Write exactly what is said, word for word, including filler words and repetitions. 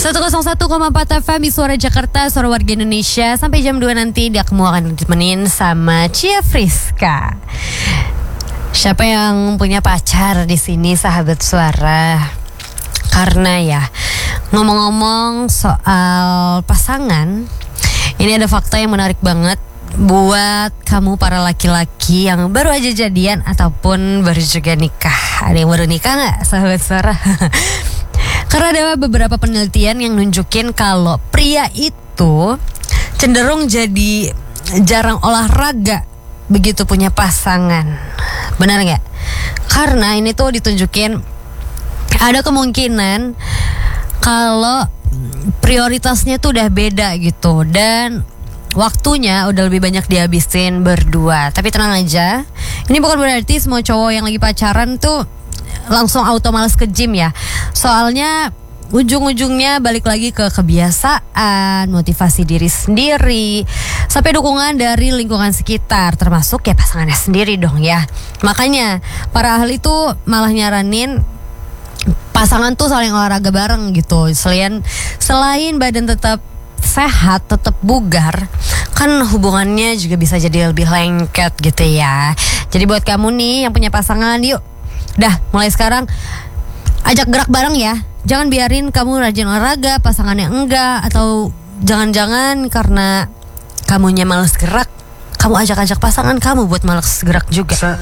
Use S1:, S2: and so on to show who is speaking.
S1: seratus satu koma empat F M di Suara Jakarta, Suara Warga Indonesia. Sampai jam dua nanti dia kamu akan ditemenin sama Cia Friska. Siapa yang punya pacar di sini, sahabat suara? Karena ya, ngomong-ngomong soal pasangan, ini ada fakta yang menarik banget buat kamu para laki-laki yang baru aja jadian ataupun baru juga nikah. Ada yang baru nikah nggak, sahabat suara? Karena ada beberapa penelitian yang nunjukin kalau pria itu cenderung jadi jarang olahraga begitu punya pasangan. Benar nggak? Karena ini tuh ditunjukin ada kemungkinan kalau prioritasnya tuh udah beda gitu, dan waktunya udah lebih banyak dihabisin berdua. Tapi tenang aja, ini bukan berarti semua cowok yang lagi pacaran tuh langsung auto males ke gym ya. Soalnya ujung-ujungnya balik lagi ke kebiasaan, motivasi diri sendiri, sampai dukungan dari lingkungan sekitar, termasuk ya pasangannya sendiri dong ya. Makanya para ahli tuh malah nyaranin pasangan tuh saling olahraga bareng gitu. Selain selain badan tetap sehat, tetap bugar, kan hubungannya juga bisa jadi lebih lengket gitu ya. Jadi buat kamu nih yang punya pasangan, yuk dah mulai sekarang ajak gerak bareng ya. Jangan biarin kamu rajin olahraga, pasangannya enggak. Atau jangan-jangan karena kamunya males gerak, kamu ajak-ajak pasangan kamu buat males gerak juga.